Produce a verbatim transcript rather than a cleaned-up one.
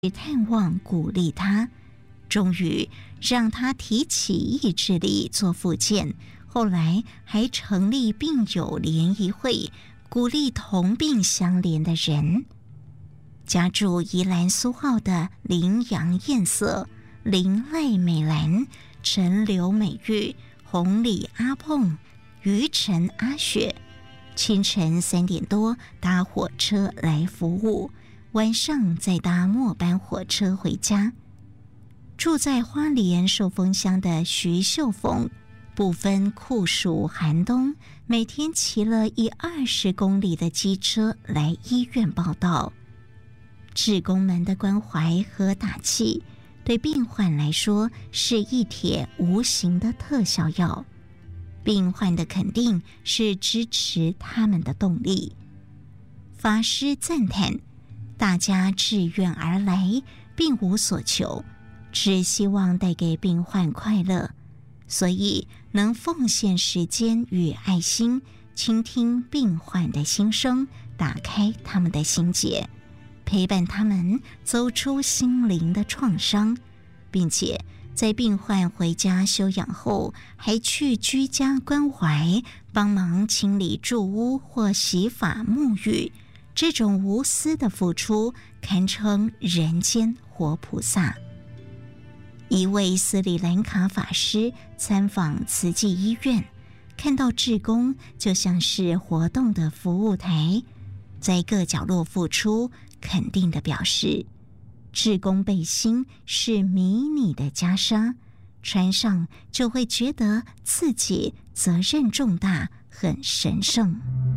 探望鼓励他，终于让他提起意志力做复健。后来还成立病友联谊会，鼓励同病相怜的人。家住宜兰苏澳的林杨艳色、林赖美兰、陈刘美玉、红李阿碰、于晨阿雪，清晨三点多搭火车来服务，晚上再搭末班火车回家。住在花莲寿丰乡的徐秀凤，不分酷暑寒冬，每天骑了一二十公里的机车来医院报到。志工们的关怀和打气，对病患来说是一帖无形的特效药。病患的肯定是支持他们的动力。法师赞叹，大家志愿而来，并无所求，只希望带给病患快乐，所以能奉献时间与爱心，倾听病患的心声，打开他们的心结，陪伴他们走出心灵的创伤，并且在病患回家休养后，还去居家关怀，帮忙清理住屋或洗发沐浴。这种无私的付出，堪称人间活菩萨。一位斯里兰卡法师参访慈济医院，看到志工就像是活动的服务台，在各角落付出，肯定地表示，志工背心是迷你的袈裟，穿上就会觉得自己责任重大，很神圣。